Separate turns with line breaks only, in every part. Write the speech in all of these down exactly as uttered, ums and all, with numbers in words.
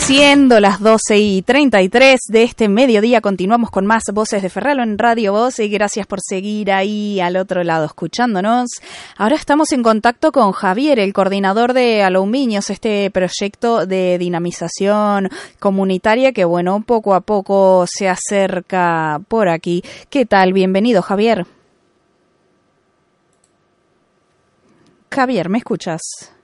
Siendo las doce y treinta y tres de este mediodía, continuamos con más Voces de Ferralo en Radio Voz y gracias por seguir ahí al otro lado escuchándonos. Ahora estamos en contacto con Javier, el coordinador de Alumiños, este proyecto de dinamización comunitaria que, bueno, poco a poco se acerca por aquí. ¿Qué tal? Bienvenido, Javier. Javier, ¿me escuchas?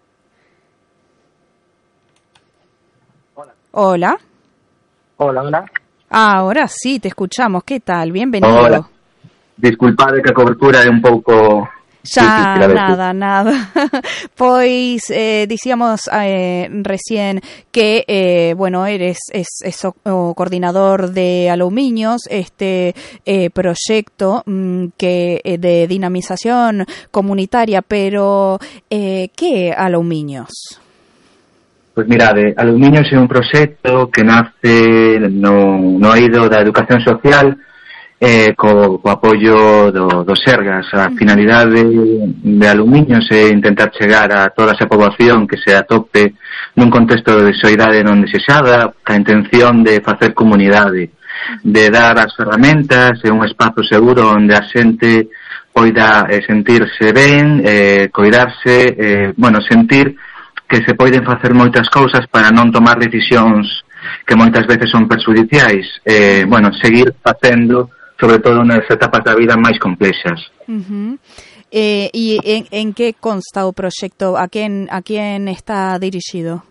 Hola.
Hola, hola.
Ahora sí, te escuchamos. ¿Qué tal? Bienvenido.
Hola. Disculpade que a cobertura é un pouco...
Ya, nada, nada. Pois, eh, dicíamos eh, recién que, eh, bueno, eres es, es o, o coordinador de Alumiños, este eh, proyecto mm, que eh, de dinamización comunitaria, pero eh, ¿qué Alumiños?
Pois mirade, Alumiños é un proxecto que nace no, no eido da educación social eh, co, co apoio do, do Sergas. A finalidade de, de Alumiños é intentar chegar a toda esa poboación que se atope nun contexto de soidade non desexada, ca intención de facer comunidade, de dar as ferramentas e un espazo seguro onde a xente poida eh, sentirse ben, eh, coidarse, eh, bueno, sentir que se poden facer moitas cousas para non tomar decisións que moitas veces son perxudiciais. Eh, bueno, seguir facendo, sobre todo nas etapas da vida máis complexas.
Uh-huh. Eh, e en, en que consta o proxecto? A quen, a quen está dirixido?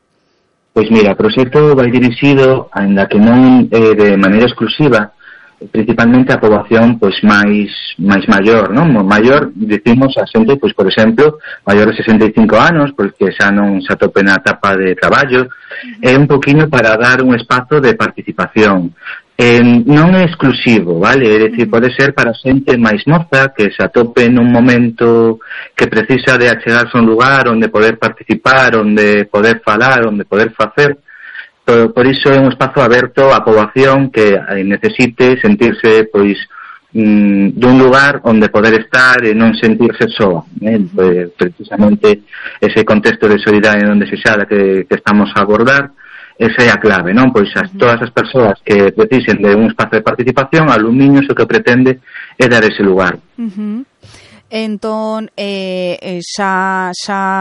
Pois mira, o proxecto vai dirixido, ainda que non eh, de maneira exclusiva, principalmente a poboación pois máis máis maior, non? Maior, dicimos a xente, pois por exemplo, maior de sesenta e cinco anos, porque xa non se atope na etapa de traballo, uh-huh. É un poquinho para dar un espazo de participación. Eh, non é exclusivo, vale? É dicir, uh-huh. Pode ser para xente máis moza que se atope nun momento que precisa de achegarse a un lugar onde poder participar, onde poder falar, onde poder facer. Por, por iso é un espazo aberto á poboación que necesite sentirse pois mm, dun lugar onde poder estar e non sentirse só, eh? Uh-huh. Pues, precisamente ese contexto de solidariedade non desexada que, que estamos a abordar, esa é a clave, non? Pois as, uh-huh. Todas as persoas que precisen de un espazo de participación, Alumiños o que pretende é dar ese lugar.
Uh-huh. Entón, eh, xa xa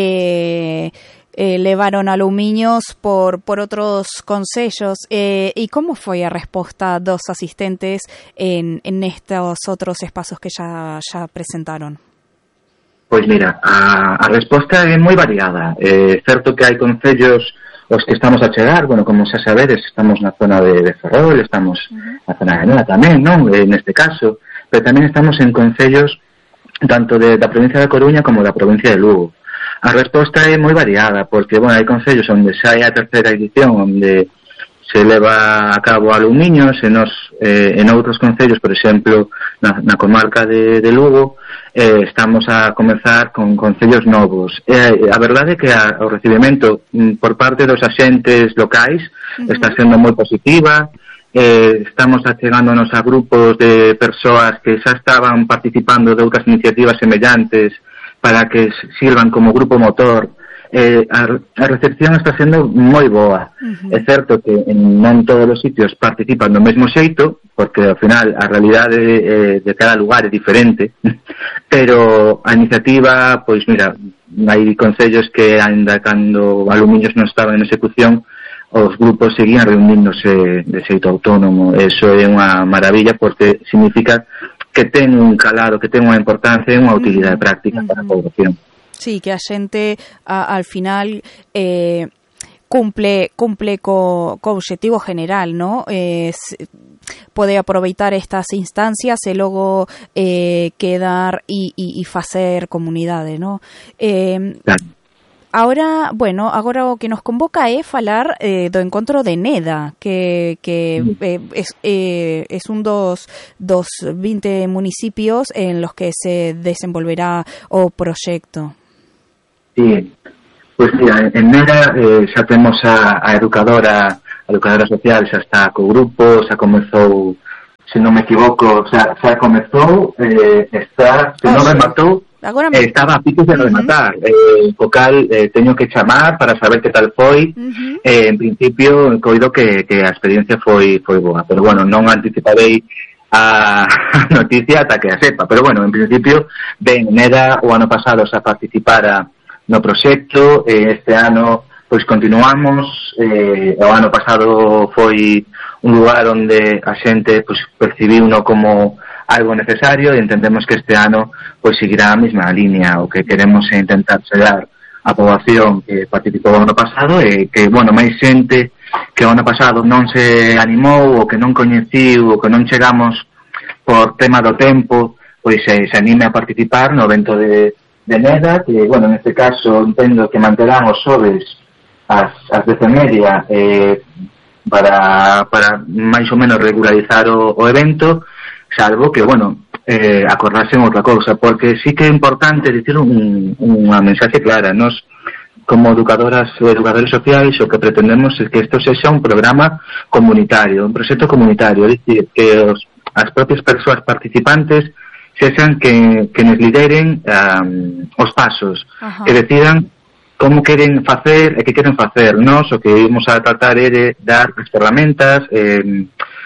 eh Eh, levaron Alumiños por por outros concellos eh, e como foi a resposta dos asistentes en, en estos outros espazos que xa, xa presentaron?
Pois mira, a, a resposta é moi variada. É certo que hai concellos os que estamos a chegar, bueno, como xa sabedes, estamos na zona de, de Ferrol, estamos uh-huh. na zona de Neda tamén, non? Eh, neste caso, pero tamén estamos en concellos tanto de, da provincia da Coruña como da provincia de Lugo. A resposta é moi variada, porque, bueno, hai concellos onde xa hai a terceira edición, onde se leva a cabo Alumiños, e nos, eh, en outros concellos, por exemplo, na, na comarca de, de Lugo, eh, estamos a comezar con concellos novos. Eh, a verdade é que a, o recibimento por parte dos axentes locais uh-huh. está sendo moi positiva. Eh, estamos achegándonos a grupos de persoas que xa estaban participando de outras iniciativas semellantes para que sirvan como grupo motor. Eh, a, a recepción está sendo moi boa. Uh-huh. É certo que en non todos os sitios participan do mesmo xeito, porque ao final a realidade eh, de cada lugar é diferente, pero a iniciativa, pois mira, hai concellos que ainda cando Alumiños non estaban en execución, os grupos seguían reuniéndose de xeito autónomo. Eso é unha maravilla porque significa que ten un calado, que ten unha importancia e unha utilidade uh-huh. práctica para a poboación.
Sí, que a xente a, al final eh, cumple cumple co, co obxectivo general, ¿no? Eh, pode aproveitar estas instancias e logo eh, quedar e, e, e facer comunidade, ¿no? Eh, claro. Ahora, bueno, agora o que nos convoca é falar eh, do encontro de Neda, que, que eh, es, eh, es un dos, dos vinte municipios en los que se desenvolverá o proxecto.
Sí, pois pues mira, en Neda eh, xa temos a, a educadora, a educadora social, xa está co grupo, xa comezou, se non me equivoco, xa, xa comezou, eh, está, se non me matou,
Agora me...
eh, estaba a piques de rematar. Uh-huh. Eh, co cal, eh, teño que chamar para saber que tal foi. Uh-huh. Eh, en principio, coido que, que a experiencia foi foi boa, pero bueno, non anticiparei a noticia ata que a sepa, pero bueno, en principio, ben, Neda o ano pasado xa participara no proxecto, eh, este ano pois continuamos, eh, o ano pasado foi un lugar onde a xente pois percibiu no como algo necesario e entendemos que este ano pois seguirá a mesma línea. O que queremos é intentar chegar a poboación que participou o ano pasado e que, bueno, máis xente que o ano pasado non se animou ou que non coñeciu ou que non chegamos por tema do tempo, pois se, se anime a participar no evento de, de Neda, que, bueno, neste caso entendo que manterán os xoves as, as dez e media eh, para, para máis ou menos regularizar o, o evento, salvo que, bueno, eh, acordarse en outra cousa, porque sí que é importante dicir un, unha mensaxe clara. Nos, como educadoras e educadores sociais, o que pretendemos é que isto sexa un programa comunitario, un proxecto comunitario, é dicir, que os, as propias persoas participantes sexan que, que nos lideren um, os pasos, uh-huh. que decidan como queren facer e que queren facer. Nos o que ímos a tratar é de dar as ferramentas, eh,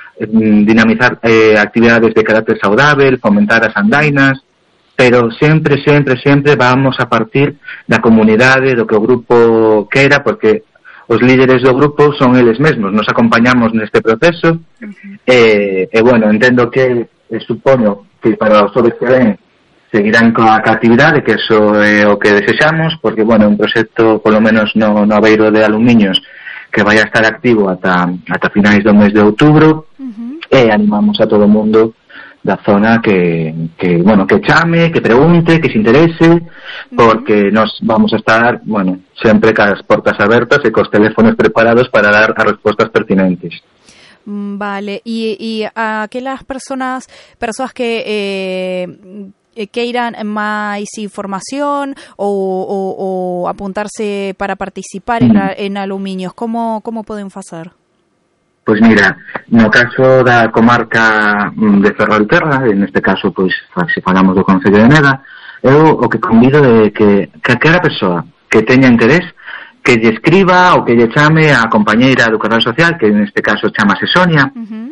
dinamizar eh, actividades de carácter saudável, fomentar as andainas, pero sempre, sempre, sempre vamos a partir da comunidade, do que o grupo quera, porque os líderes do grupo son eles mesmos, nos acompañamos neste proceso, uh-huh. e, e, bueno, entendo que, eh, supoño que para os xoves que ven seguirán coa actividade, que eso é o que desexamos, porque, bueno, un proxecto, polo menos no, no Aveiro de Alumiños, que vai a estar activo ata, ata finais do mes de outubro, uh-huh. e animamos a todo o mundo da zona que, que, bueno, que chame, que pregunte, que se interese, uh-huh. porque nos vamos a estar, bueno, sempre cas portas abertas e cos teléfonos preparados para dar as respostas pertinentes.
Vale, y, y a aquelas personas, personas que... Eh... queiran máis información ou, ou, ou apuntarse para participar en, a, en Alumiños, como, como poden facer?
Pois mira, no caso da comarca de Ferrolterra, en este caso, pois, se falamos do Concello de Neda, eu o que convido é que calquera persoa que teña interés, que lle escriba ou que lle chame a compañeira educadora social, que en este caso chamase Sonia, uh-huh.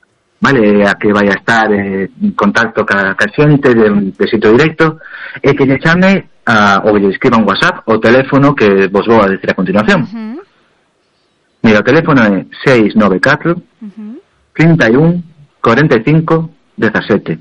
vale, a que vai a estar eh, en contacto ca, ca xente de, de sitio directo, e que lle chame a, ou lle escriba un WhatsApp o teléfono que vos vou a decir a continuación. Uh-huh. Mira, o teléfono é seis nove catro, uh-huh. trinta e un, cuarenta e cinco, dezasete.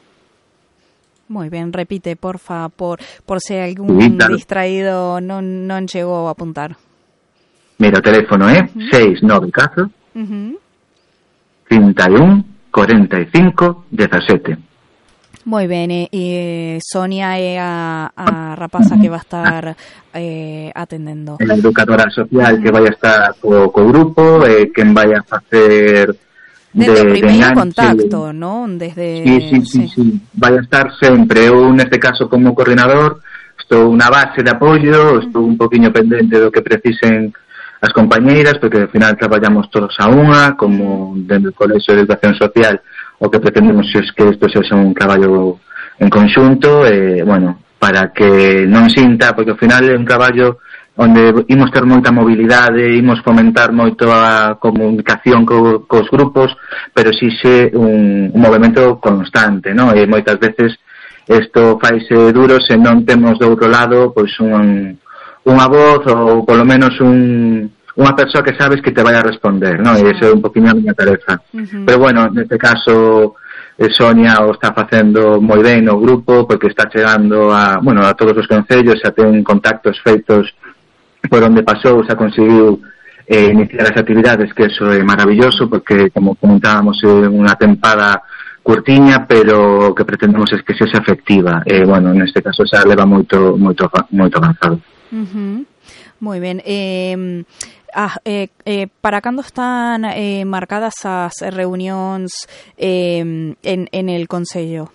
Moi ben, repite, porfa, por, por se algún sí, claro. distraído non, non chegou a apuntar.
Mira, o teléfono é uh-huh. seis nove catro, uh-huh. trinta e un, cuarenta e cinco, dezasete.
Moi ben, e eh, Sonia é a, a rapaza que va a estar eh, atendendo.
A educadora social que vai a estar co, co grupo, eh, quen vai a facer
desde
de,
o primeiro
de
contacto, ¿no? Desde
sí, sí, sí, sí, sí. Vai a estar sempre. Eu, neste caso, como coordinador, estou unha base de apoio, estou un poquinho pendente do que precisen as compañeiras, porque ao final traballamos todos a unha, como dentro do Colexio de Educación Social, o que pretendemos é que isto sexa un traballo en conxunto, e, bueno, para que non sinta, porque ao final é un traballo onde imos ter moita mobilidade, imos fomentar moito a comunicación co, cos grupos, pero si xe un, un movimento constante, non? E moitas veces isto faise duro se non temos do outro lado pois un, unha voz ou polo menos un unha persoa que sabes que te vai a responder, ¿no? E ese é un poquinho a miña tarefa. Uh-huh. Pero bueno, neste caso Sonia o está facendo moi ben no grupo, porque está chegando a, bueno, a todos os concellos, xa ten contactos feitos por onde pasou, xa conseguiu eh, iniciar as actividades, que eso é maravilloso, porque como comentábamos é unha tempada curtiña, pero o que pretendemos é que sexa efectiva. E, bueno, neste caso xa leva moito moito moito avanzado.
Uh-huh. Moi ben. Eh, ah, eh, eh, para cando están eh, marcadas as reunións eh, en, en el Concello?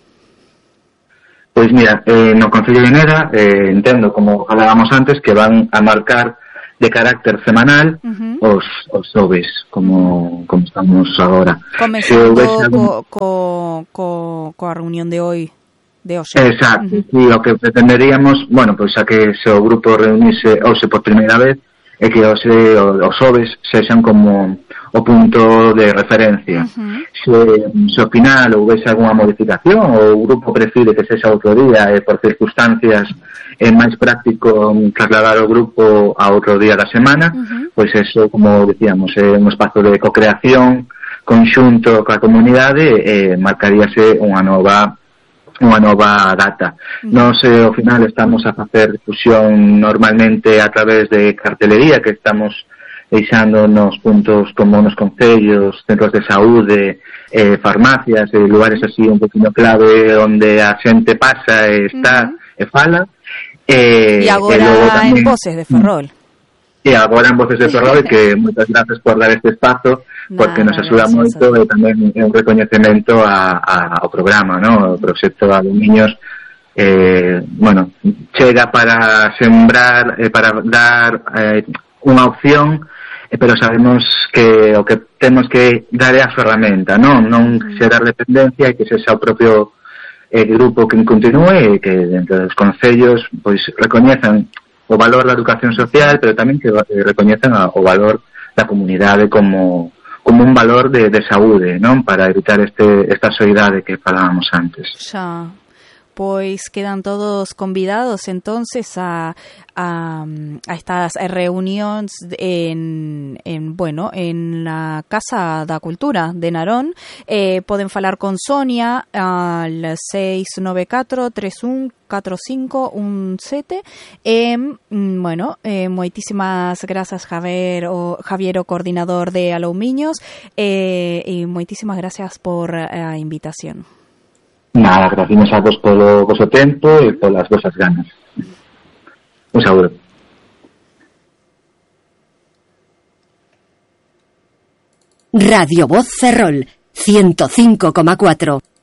Pois mira, eh, no Concello de Neda eh, entendo, como falábamos antes, que van a marcar de carácter semanal uh-huh. os, os xoves, como, como estamos agora.
Comezando algún... co, co, co, coa reunión de hoy. de hoxe.
Exacto,
Uh-huh.
e o que pretenderíamos, bueno, pois a que se o grupo reunise hoxe por primeira vez e que os, os xoves sexan como o punto de referencia. Uh-huh. Se, se ao final houvese alguna modificación ou o grupo prefire que sexa outro día e por circunstancias é máis práctico trasladar o grupo a outro día da semana, uh-huh. pois eso, como decíamos, é un espazo de co-creación conxunto coa comunidade e marcaríase unha nova unha nova data. Uh-huh. Nos, eh, ao final, estamos a facer difusión normalmente a través de cartelería que estamos deixando nos puntos como nos concellos, centros de saúde, eh, farmacias, eh, lugares así un poquinho clave onde a xente pasa e está uh-huh. e fala.
Eh, e agora e tamén, en Voces de Ferrol.
E agora en Voces de Ferrol, que moitas gracias por dar este espazo, porque Nada, nos axuda moito e tamén é un recoñecemento a, a, ao programa, ¿no? O proxecto Alumiños eh, bueno, chega para sembrar, eh, para dar eh, unha opción, eh, pero sabemos que o que temos que dar é a ferramenta, non non xerar dependencia e que sexa o propio eh, grupo que continúe e que dentro dos concellos pois recoñezan o valor da educación social, pero tamén que recoñezan o valor da comunidade como como un valor de, de saúde, non? Para evitar este esta soidade que falábamos antes.
Xa. Pois quedan todos convidados entonces a, a, a estas reunións en, en, bueno, en la Casa da Cultura de Narón. Eh, poden falar con Sonia al seis nove catro tres un catro cinco un sete. Eh, bueno, eh, moitísimas grazas Javier o, Javier, o coordinador de Aloumiños, eh, e moitísimas gracias por a invitación.
Nada, agradecemos a vos polo vosso tempo e polas vosas ganas. Un saúdo.
Radio Voz Ferrol, ciento cinco coma cuatro.